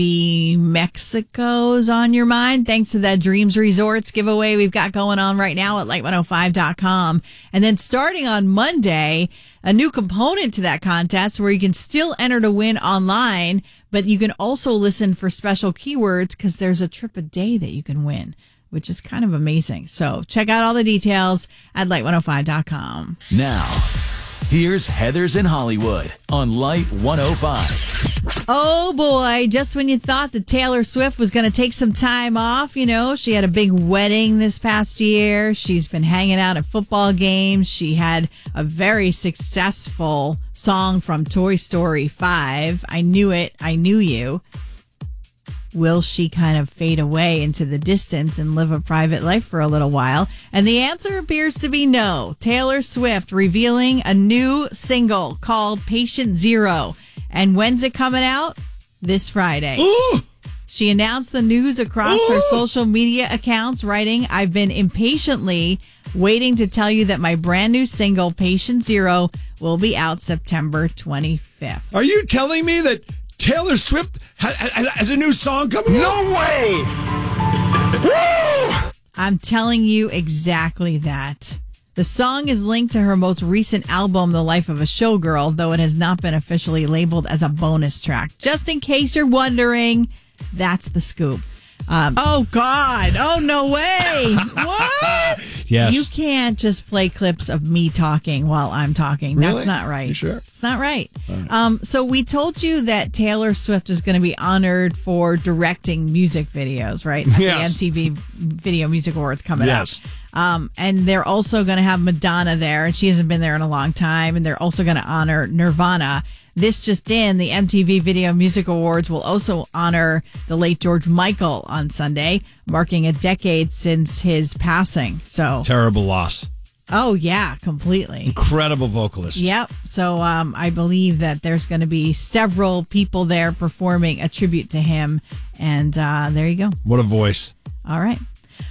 The Mexico's on your mind, thanks to that Dreams Resorts giveaway we've got going on right now at light105.com. And then starting on Monday, a new component to that contest where you can still enter to win online, but you can also listen for special keywords because there's a trip a day that you can win, which is kind of amazing. So check out all the details at light105.com. Now, here's Heathers in Hollywood on Light 105. Oh boy, just when you thought that Taylor Swift was going to take some time off, she had a big wedding this past year. She's been hanging out at football games. She had a very successful song from Toy Story 5. I Knew It, I Knew You. Will she kind of fade away into the distance and live a private life for a little while? And the answer appears to be no. Taylor Swift revealing a new single called Patient Zero. And when's it coming out? This Friday. Ooh! She announced the news across her social media accounts, writing, "I've been impatiently waiting to tell you that my brand new single, Patient Zero, will be out September 25th. Are you telling me that Taylor Swift has a new song coming out? No way! Woo! I'm telling you exactly that. The song is linked to her most recent album, The Life of a Showgirl, though it has not been officially labeled as a bonus track. Just in case you're wondering, that's the scoop. Oh, God. Oh, no way. What? Yes. You can't just play clips of me talking while I'm talking. Really? That's not right. You sure? It's not right. So we told you that Taylor Swift is going to be honored for directing music videos, right? At Yes. the MTV Video Music Awards coming Yes. up. And they're also going to have Madonna there, and she hasn't been there in a long time. And they're also going to honor Nirvana. This just in, the MTV Video Music Awards will also honor the late George Michael on Sunday, marking a decade since his passing. So, Terrible loss. oh yeah, completely. Incredible vocalist. Yep. So I believe that there's going to be several people there performing a tribute to him. And there you go. What a voice. All right.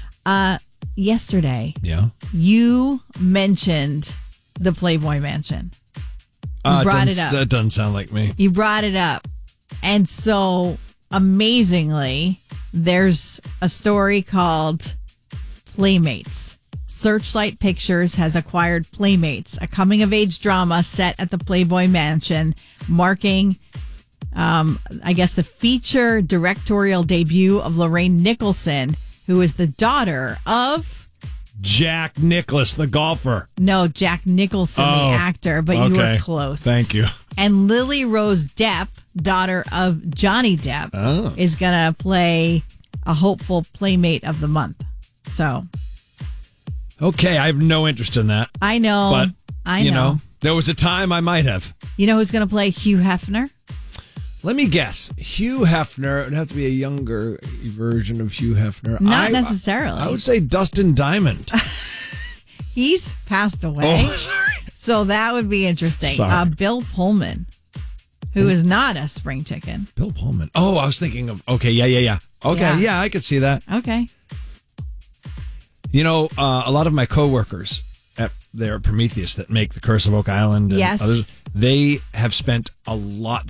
Yesterday, Yeah. you mentioned the Playboy Mansion. You brought it up. That doesn't sound like me. You brought it up. And so, amazingly, there's a story called Playmates. Searchlight Pictures has acquired Playmates, a coming-of-age drama set at the Playboy Mansion, marking, I guess, the feature directorial debut of Lorraine Nicholson, who is the daughter of... Jack Nicklaus, the golfer. No, Jack Nicholson, the actor, but you were close. Thank you. And Lily Rose Depp, daughter of Johnny Depp, is going to play a hopeful Playmate of the Month. So. Okay, I have no interest in that. I know. But, I know. There was a time I might have. You know who's going to play Hugh Hefner? Let me guess. Hugh Hefner. It would have to be a younger version of Hugh Hefner. Not necessarily. I would say Dustin Diamond. He's passed away. Oh, sorry. So that would be interesting. Sorry. Bill Pullman, who is not a spring chicken. Bill Pullman. Oh, I was thinking of... Okay, yeah. Okay, yeah, I could see that. Okay. You know, a lot of my coworkers at Prometheus that make The Curse of Oak Island and others, they had spent a lot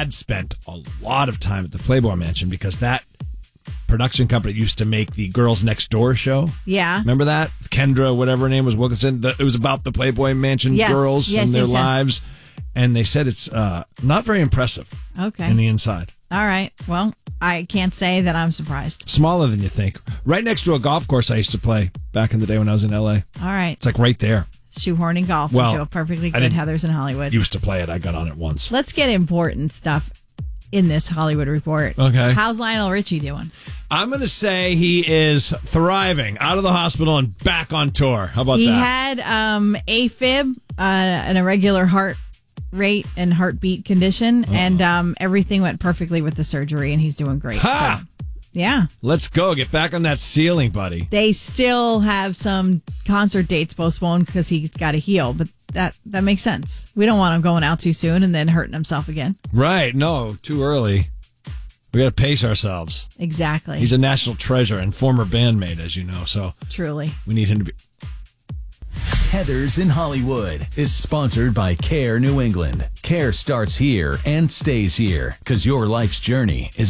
of time at the Playboy Mansion because that production company used to make the Girls Next Door show. Yeah. Remember that? Kendra, whatever her name was, Wilkinson. It was about the Playboy Mansion girls and their lives. And they said it's not very impressive in the inside. All right. Well, I can't say that I'm surprised. Smaller than you think. Right next to a golf course I used to play back in the day when I was in L.A. All right. It's like right there. Shoehorning golf into a perfectly good Heathers in Hollywood. Used to play it. I got on it once. Let's get important stuff in this Hollywood report. Okay. How's Lionel Richie doing? I'm going to say he is thriving, out of the hospital and back on tour. How about that? He had AFib, an irregular heart rate and heartbeat condition, and everything went perfectly with the surgery, and he's doing great. Ha! So, yeah. Let's go. Get back on that ceiling, buddy. They still have some concert dates postponed because he's got to heal, but that makes sense. We don't want him going out too soon and then hurting himself again. Right. No, too early. We got to pace ourselves. Exactly. He's a national treasure and former bandmate, as you know, so truly we need him to be. Heathers in Hollywood is sponsored by Care New England. Care starts here and stays here because your life's journey is